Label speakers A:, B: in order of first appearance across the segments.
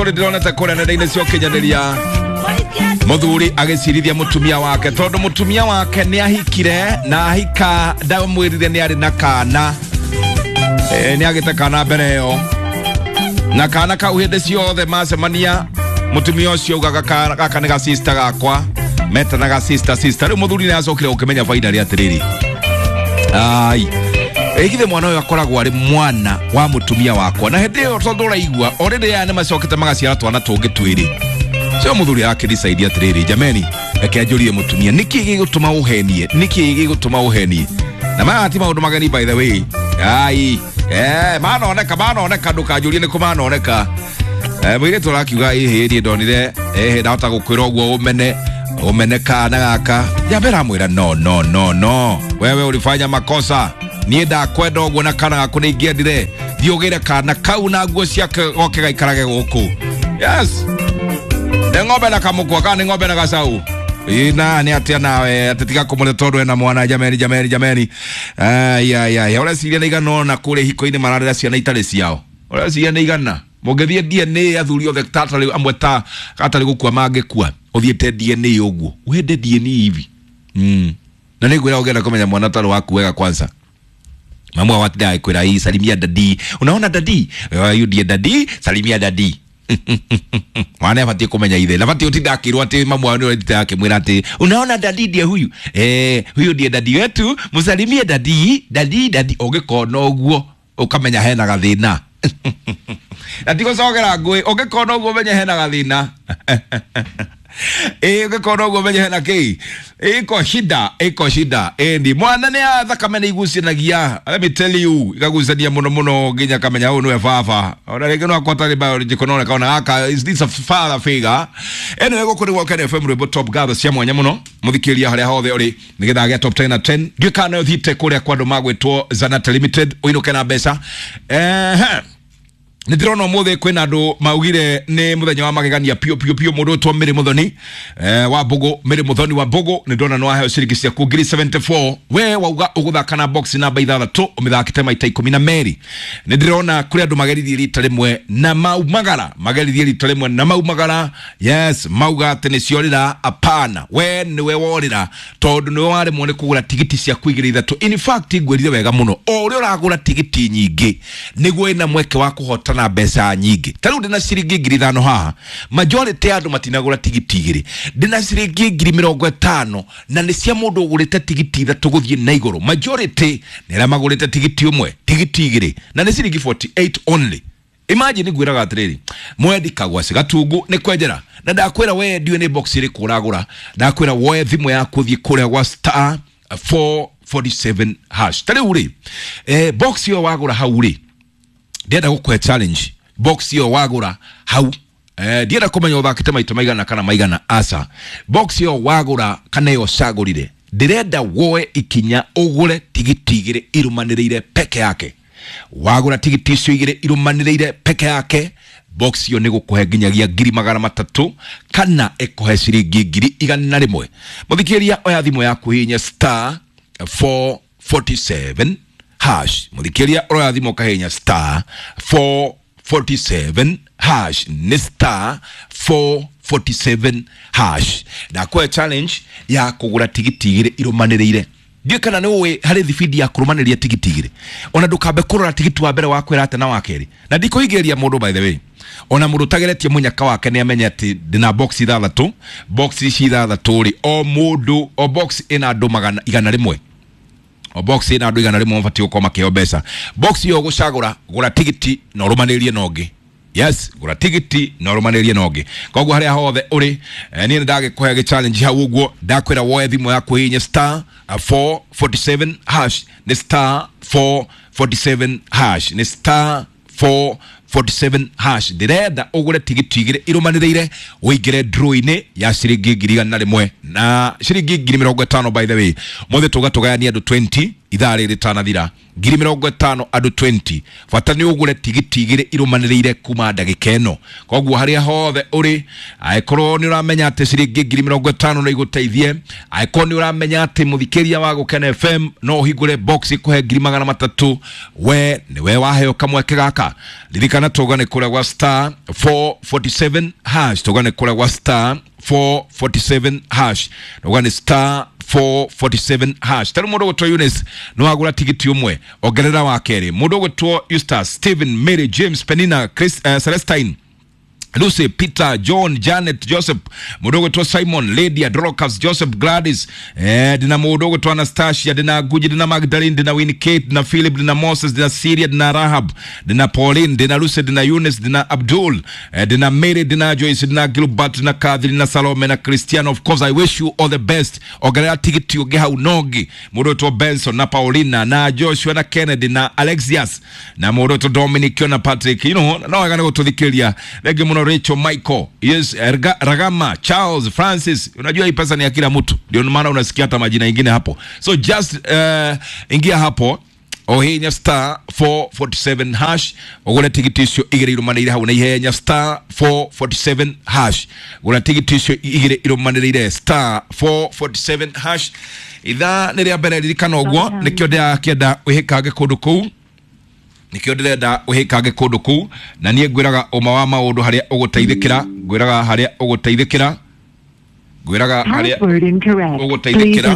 A: Ndona ta kora na ndaine cio kinyaneria muthuri agicirithia mutumia wake tondu mutumia wake ni ahikire na ahika ndamwirire ni ari na kana ni agite kana mbere yo na kana kau hindi ciothe macemania mutumia ucio ugaga gaka ni ga sister gakwa metanaga sister riu muthuri ni acokire ukimenya faida ri atiriri ai egithe mwana uyu akoragwo ari mwana wa mutumia wakwa na hindi yo tondu uraigua already ya ni macokete magaciara twana tungi twiri cio muthuri yake decide atiriri jameni akanjurie mutumia niki gigutuma uhenie na maati maundu magani by the way ai manoneka ndukanjurie ni kumanoneka mwire turakiuga ihiri ndonire ndahota gukwira uguo umene kana gaka yabera mwira no wewe ulifanya makosa nie ndakwenda uguo na kana gaku ningiendire thiugire kana kau na nguo ciake goke gaikarage guku yes ne ng'ombe na kamukwa kana ng'ombe na gacau ina ni atia nawe atetiga kumule tondu ena mwana jameni ya ora ciria igana na kure hiko-ini mararira ciana itari ciao ora ciria igana mugethie DNA athuri othe tatari amwe ta atari gukua mangekua uthiete DNA uguo wende DNA hivi na nigwira ugenda kumenya mwana taro waku wega kwanza mamwa watida kwira hii salimia dadi unaona dadi you die dadi salimia dadi mwana afati kumenya ithe na fati utidakirwa ati mamwa ni ndita yake mwira ati unaona dadi die huyu huyu die dadi wetu musalimie dadi ogekona uguo ukamenya hena gathina atiko sogera ngui ogekona uguo menya hena gathina ogekona uguo menya hena ki iko shida ndi mwana ni athakame ni igucinagia let me tell you igagucania muno nginya kamenya u niwe baba ona rege no akotari biological no kaona gaka is this a father figure ene gukuri wa Kenya FM Rebo Top Gather cia mwanya muno muthikiria haria hothe uri nigetha gya top 10 na 10 ngikana uthite kuria kwa ndo magwetwo Zanata Limited uinuke na mbeca Nidirona muthe kwina andu maugire ni muthenya wa magegania pio mundu twa Miri Muthoni wa Bogo Miri Muthoni wa Bogo nindona no ahe ciringi cia ku 74 we wauga uguthaka na box namba 6 umithakite maita 12 nidirona kuri andu magerithie rita rimwe na maumagara yes mauga ati ni ciorira apana we niwe worira tondu niwe wari mwone kugura tigiti cia kuigira ithatu in fact ngwerire wega muno o uri uragura tigiti nyingi niguo ina mweke wa kuhota na mbeca nyingi taru ndina ciringi 5,000 haha majority andu matinagura tigiti igiri ndina ciringi 50 na ni cia mundu ugurite tigiti ithatu guthie na iguru majority nira magurite tigiti umwe tigiti igiri na ni ciringi 48 only imagine gwiraga atiriri mwendi kagwa cigatungu ni kwenjera na ndakwira we ndiwe ni box iri kuragura ndakwira woe thimu ya kuthie kuria gwa star 447 hash tari uri box yo wagura hauri ndienda gukwe challenge box yo wagura hau ndienda kumenya uthakite maita maigana kana maigana asa box yo wagura kana yo cagurire ndirenda woe ikinya ugure tigiti igire irumaniriire peke yake wagura tigiti icio igire irumaniriire peke yake box yo nigukuhe nginyagia 300 kana ekuhe ciringi 101 muthikiria oya thimu yaku hinya star 447 hash muthikiria oya thimu kahenya star 447 hash ni star 447 hash na kwa challenge ya kugura tigiti igire irumaniriire ndio kana niwe hari thibidi ya kurumaniria tigiti igire ona ndukambe kurora tigiti wa mbere wakwira ate na wakeri na ndiko igeria mundu by the way ona mundu tageretie munyaka wake ni amenya ati dina box 6 box 6 ri o mundu o box ina andu 100 o box ina andu 100 mfati ukoma kio mbeca box yo gucagura gura tigiti na urumanirie nongi yes gura tigiti na urumanirie nongi koguo haria hothe uri ni ndage kuhe challenge hau uguo ndakwira woe thimu yaku hinya star 447 hash ni star 447 hash ni star 447 hash ndirenda ugure tigiti igire irumaniriire uigire draw-ini ya ciringi 101 na ciringi 50 by the way mothe tugatugayania andu 20 ithari ritanathira 50 andu 20 fatani ugure tigiti igire irumaniriire kuma ndagika eno koguo haria hothe uri aikorwo ni uramenya ati ciringi 50 no iguteithie aikorwo ni uramenya ati muthikiria wa Gukena FM no higure box ikuhe 300 we ni we waheo kamweke gaka ririkana ririkana togane kura wa star 447 hash togane kura wa star 447 hash togane star 447 hash taru mudo gutwa Eunice no agura tigiti umwe ogerera wa kere mudo gutwa Eustace Steven Mary James Penina Chris Celestine Lucy, Peter, John, Janet, Joseph, mudogo to Simon, Lydia, Dorcas, Joseph, Gladys, dina mudogo to Anastasia, dina Guji, dina Magdalene, dina Winnie Kate, dina Philip, dina Moses, dina Syria, dina Rahab, dina Pauline, dina Lucy, dina Eunice, dina Abdul, dina Mary, dina Joyce, dina Gilbert, dina Kathy, dina Salome, na Christian. Of course, I wish you all the best. Ogarela ticket you geha unogi, mudogo to Benson, na Paulina, na Joshua, na Kennedy, na Alexias, na mudogo to Dominic, na Patrick. You know, now I'm gonna go to the Kilia. Legi muno Rachel, Michael, yes, Ragama, Charles, Francis. Unajua hii pesa ni ya kila mtu. Ndio maana unasikia hata majina mengine hapo. So just ingia hapo ohenya star 447 hash ogole tigitisho igire irumanire hauna ihenya star 447 hash ogole tigitisho igire irumanire star 447 hash itha niria mbere ririkana ogwo nikyo ndia kienda uhikage kundu kuu nikyo ndirenda uhikage kundu kuu na nie ngwiraga uma wa maundu haria uguteithikira ngwiraga haria uguteithikira ngwiraga haria uguteithikira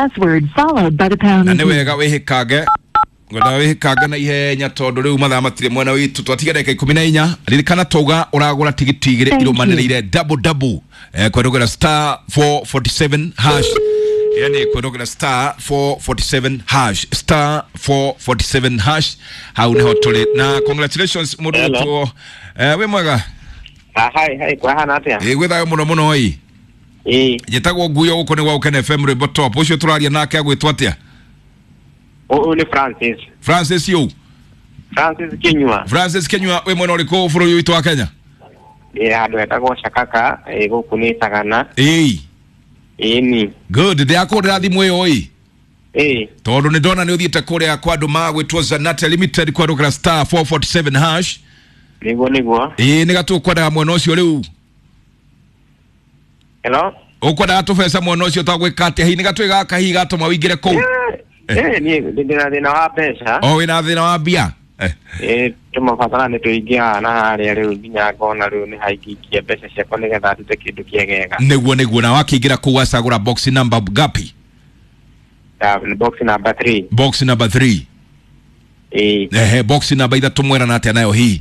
A: na ni wega wihikage ngwenda wihikage na ihenya tondu riu mathaa matire mwena witu twatiga ndagika 14 ririkana toga uragura tigiti igire irumanire double kwendogera star 447 hash yani kwendogera star 447 hash star 447 hash haune hotole na congratulations mudu to we mwega
B: hi kwa hana atia
A: gwethayo muno oi jetagwo nguyo guko ni wa Ukene FM Rebo Top ucio turaria nake agwitwa atia
B: ni Francis yo
A: Francis Kenywa we mwena uriko bũrũri witu wa Kenya
B: andu etagwo Shakaka guku ni Sagana ni
A: good they akorera thimu yo oi tondu ni ndona ni uthiite kuria kwa andu magwitwo Zanata Limited kwa rogera star 447 hash
B: niguo
A: ni gatukwendaga mwena ucio riu
B: hello
A: ukwendaga tubesa mwena ucio twagwika atia hi ni gatwiga kahiga tuma wingire kuu
B: ni ndina wa pesa
A: wina thina wa mbia
B: tumafatana ni tuingia na haria riu nginya ngona riu ni haikikia pesa ciakwa nigetha ndute kindu kiegega
A: niguo na wakiingira kuu wacagura box number gapi
B: box number 3
A: box number 3 box number ida tumwera na atia nayo hii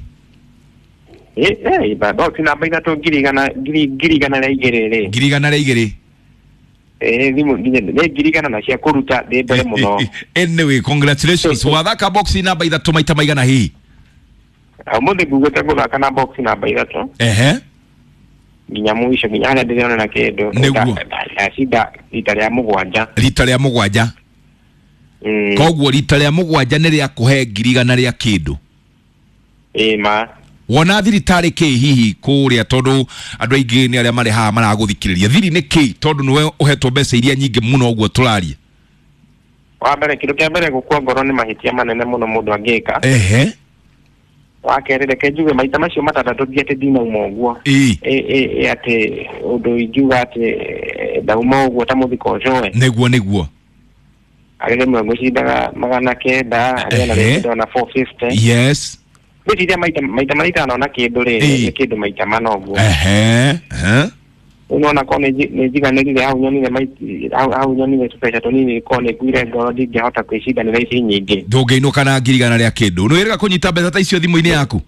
B: box number ida to girigana na igere thimu nginya girigana na cia kuruta ndi mbere muno
A: anyway congratulations wathaka box number ida tumaita maigana hii
B: umuthi ngugute guthaka na box number ida to nginya mwisho nginya hana ndiriona na kindu shida rita rĩa mugwanja koguo rita rĩa mugwanja nĩ rĩa kuhe girigana rĩa kindu ma
A: wona thirikari ki hihi kuria tondu andu aingi ni aria mari ha maraguthikiriria thiri ni ki tondu niwe uhetwo mbeca iria nyingi muno uguo turaria
B: wa mbere kindu kia mbere gukua ngoro ni mahitia manene muno mundu angika wa kerere ke njuge maita macio matatatu thiete dina umoguo ati undu injuga ati dauma uguo ta muthiko joe
A: niguo
B: agere mwe cindaga 900 arĩa na rĩndo na 450
A: yes
B: Bitiria maita naona kindu ri kindu maita manoguo unaona kone nijiganirire hau nyonire tupesa tonini kone gwire ngoro ndingihota kwicidanira ici nyingi
A: ndungeinuka na ngirigana ria kindu nwirega kunyita mbeca ta icio thimu-ini yaku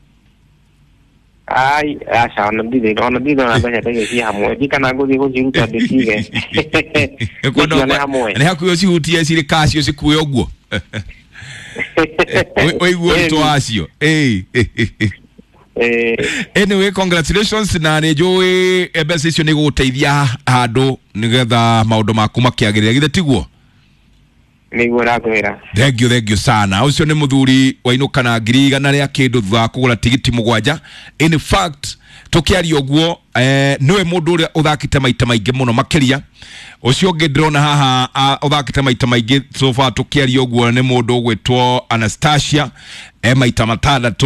B: aca ona ndire na mbeca ta icio hamwe ndikana nguthi guciruta nditige
A: ni hakuo cihutie cirĩ kacio cikue ũguo weiguo ũritũ wacio anyway congratulations na nĩ njũĩ mbeca icio nĩ gũgũteithia handũ nĩgetha maũndũ maku makĩagĩrĩra githĩ tiguo
B: niguo rakwĩra
A: thank you sana ucio nĩ mũthuri wainũka na ngiri igana rĩa kĩndũ thutha wa kũgũra tigiti mũgwanja in fact tukiaria ũguo niwe mũndũ ũrĩa ũthakĩte maita maingĩ mũno makĩria ucio ũngĩ ndĩrona haha ũthakĩte maita maingĩ so far tukiaria ũguo nĩ mũndũ ũgwĩtwo Anastasia maita 6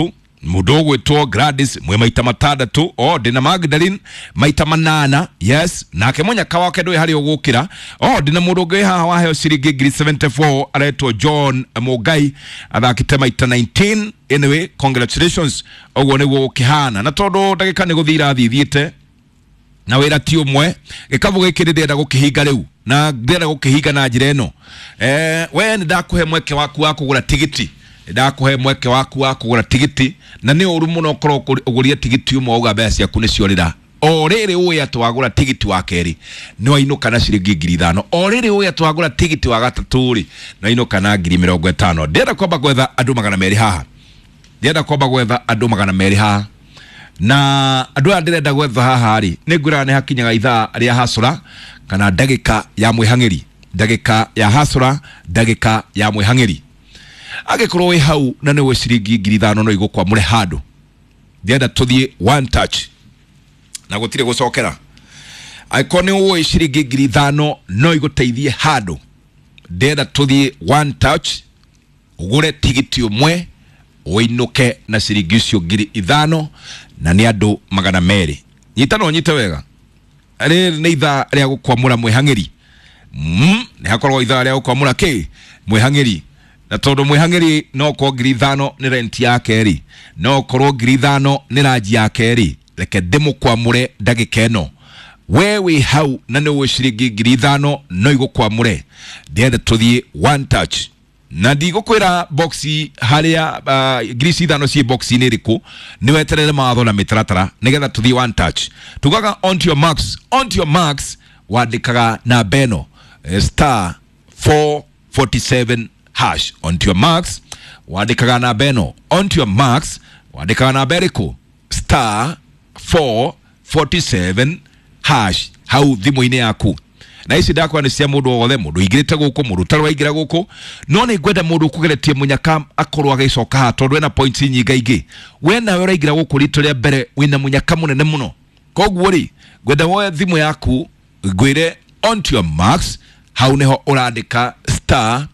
A: mudogo to Gladys mwe maita matandatu dina Magdalene maita manana yes nake munya kawake ndwe hari ogukira dina mudogo haha waheo ciringi 74 aretwo John Mugai athakite maita 19 anyway congratulations ogwo niguo ukihana na tondu ndagika ni guthira thithiite na wira ti umwe gikavu giki ndenda gukihinga riu na ndenda gukihinga na njira eno we ndakuhe mweke waku wa kugura tigiti ndakuhe mweke waku wa kugura tigiti na ni uru muno koro uguria tigiti umwe uga besi yaku ni ciorira orere uya twagura tigiti wa keri ni wainuka na ciringi 5,000 orere uya twagura tigiti wa gatatu ri na inuka na 50,000 ndenda kwamba gwetha andu 200 haha ndenda kwamba gwetha andu 200 haha na andu ndirenda gwetha haha ri ni ngurane hakinyaga ithaa ria hasura kana ndagika ya mwihangiri ndagika ya hasura ndagika ya mwihangiri agikorwo wi hau na ni ciringi 5,000 no igukwa mure handu ndenda tuthie one touch na gutire gucokera aikoni uwe ciringi 5,000 no iguteithie handu ndenda tuthie one touch ugure tigiti umwe uinuke na ciringi cio 5,000 na ni andu 200 nyitano nyite wega ari ni ithaa ria gukwamura mwihangiri ni hakorwo ithaa ria gukwamura ki mwihangiri na tondu mwihangiri no ko 5,000 ni rent yake ri no korwo 5,000 ni raji yake ri reke ndimukwamure ndagika eno wewe hau na ni we ciringi 5,000 no igukwamure ndenda tuthie one touch na ndigukwira boxi haria grisi thano cie boxi ni riku ni weterere maatho na mitaratara nigetha tuthie one touch tugaga on to your marks wandikaga na beno star 447 hash on to your marks wandikaga na beno on to your marks wandikaga na beriku star 447 hash hau thimu-ini yaku na isi ndakwa ni cia mundu wothe mundu igirite guku mundu tarwa igira guku no ni gwenda mundu kugeretie munyaka akorwa gicoka ha tondu ena points nyinga ingi we na we igira guku rito ria mbere wina munyaka munene muno koguo ri gwenda woe thimu yaku gwire on to your marks hau neho urandika star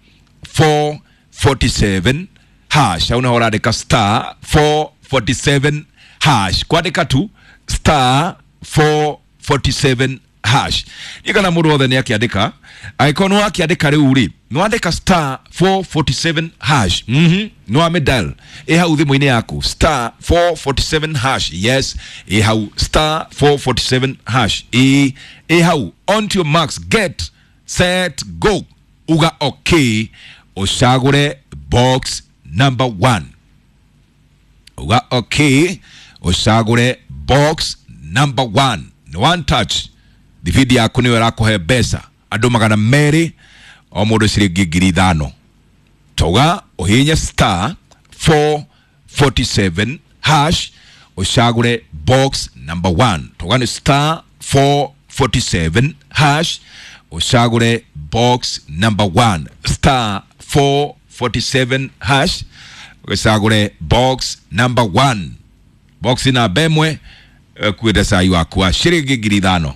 A: 447 hash hau neho urandika star 447 hash kwandika tu star 447 hash ikana mundu wothe ni akiandika ikono akiandika riu ri no andika star 447 hash no amedial hau thimu-ini yaku star 447 hash yes hau star 447 hash hau on to your marks get set go uga okay ucagure box number 1 uga okay ucagure box number 1 no one touch dividi yaku niwe rakuhe besa andu 200 o mundu ciringi 5,000 toga uhinya star 447 hash ucagure box number 1 toga ni star 447 hash ucagure box number 1 star 447 hash ucagure box number 1 box na bemwe kuida sayu akwa ciringi 5,000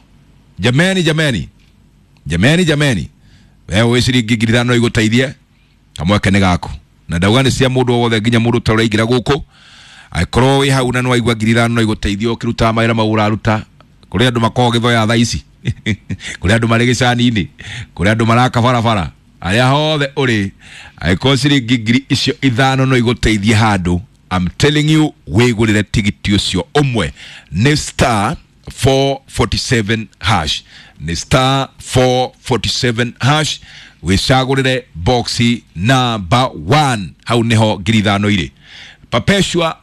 A: jameni wewe ciringi 5,000 iguteithie kamweke ni gaku na ndauga ni cia mundu wothe nginya mundu tore igira guku aikorwo wi hau na no aigua 5,000 iguteithie ukiruta maira mauraruta kuri andu makoo githoya thaa ici kuri andu mari gicani-ini kuri andu maraka barabara aria hothe uri aikorwo ciringi 5,000 no iguteithie handu I'm telling you wigurire tigiti ucio umwe ni star 447 hash ni star 447 hash wicagurire boxi number 1 hau niho 5,000 iri Perpetua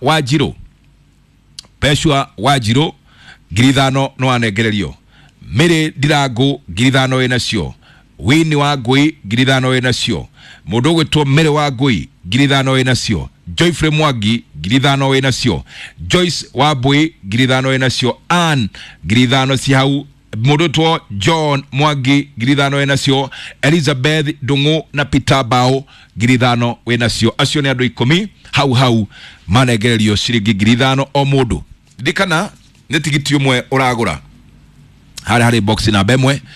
A: Wajiro 5,000 no anengererio Mire Ndirangu 5,000 enacio Wini wa Ngui 5,000 enacio mundu gwitwo Mire wa Ngui 5,000 enacio Joyfrey Mwangi 5,000 enacio Joyce Wabui 5,000 enacio Ann 5,000 ci hau mundu two John Mwangi 5,000 enacio Elizabeth Dungu na Peter Bao 5,000 enacio acio ni andu 10 hau manengererio ciringi 5,000 o mundu ndikana ni tigiti umwe uragura hari box na bemwe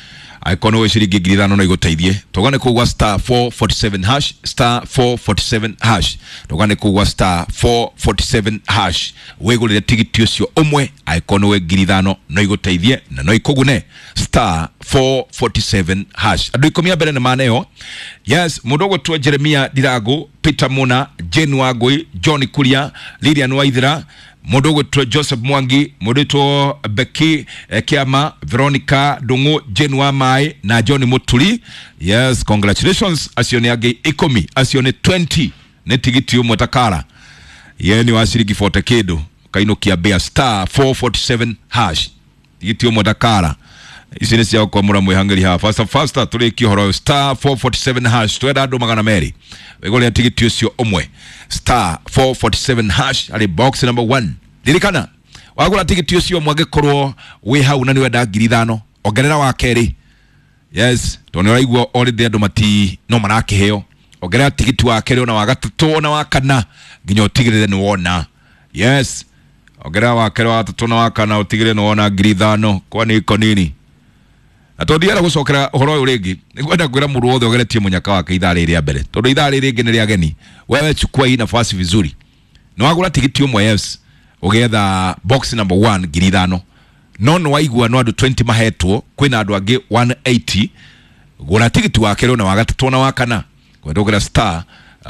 A: aikono we ciringi 5,000 no iguteithie tugane kugwa star 447 hash star 447 hash tugane kugwa star 447 hash wegulire tigiti ucio umwe aikono we 5,000 no iguteithie na no ikugune star 447 hash andu ikomia mbere na maneo. Yes, mudogo tu Jeremia Dirago, Peter Muna, Jane Wagoi, Johnny Kuria, Lilian Waithira, mudogo tu Joseph Mwangi, mudogo Becky Kiama, Veronica Dungu, Jane Wamai na Johnny Mutuli. Yes, congratulations. Asione age ikomi, asione 20 netigiti umutakara yeni wasiriki fote kedo kaino kia bea star 447 hash tigiti umutakara isinesi yao kwa mura mwihangeli haa faster tuli kihoro star 447 hash tuweda ado magana meri wegole ya tigiti usio umwe star 447 hash ali box number 1 dirikana wagula tigiti usio mwage koro weha unaniwe da 5,000 ogerera wa keri. Yes, tonera igwa already ado mati no manake heo ogerera tigiti wa keri ona wagatatu na wakana ginyo tigirire ni wona. Yes, ogerera wa keri wa gatatu na wakana utigirire ni wona 5,000 kwa ni iko nini atodiera gusokera horo urigi ngwenda kwira muru wothe ogeretie munyaka wake ithari ria mbere tondu ithari ringi ni ria geni wewe chukua hii nafasi vizuri no wagura tigiti umwe. Yes, ugetha box number 1 5,000 no waigua no andu 20 mahetwo kwina andu angi 180 gura tigiti wake ro na wagatatu na wakana kwenda ugira star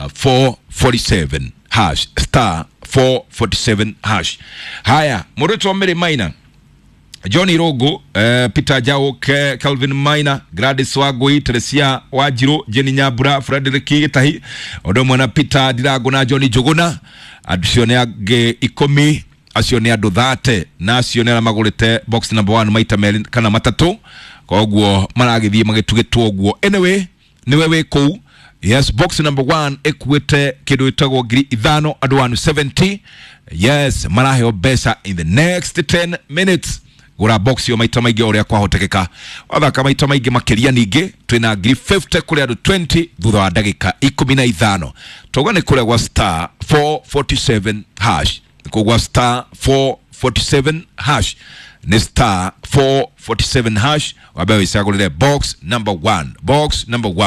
A: 447 hash star 447 hash. Haya mureto mbere maina Johnny Rogo, Peter Jao, Calvin Maina, Gladys Wagoi, Teresia Wajiro, Jenny Nyabura, Frederick Gitahi, Odomona Peter Dirago na Johnny Jogona, Asionea ge ikomi, Asionea do dhate, na Asionea magolete box number 1 maita meli kana matatu, kwa uguo maragithie magetugetu uguo. Anyway, niwewe kou. Yes, box number 1 ekwete kido itago 5,000 adu 170. Yes, maraheo besa in the next 10 minutes. Gura box yo maita maige oria kwa hotekeka wathaka maita maige makeria ninge twina 50 kuri adu 20 thutha wa ndagika 15 togane kuri gwa star 447 hash kugwa star 447 hash ni star 447 hash wabewe isagulile box number 1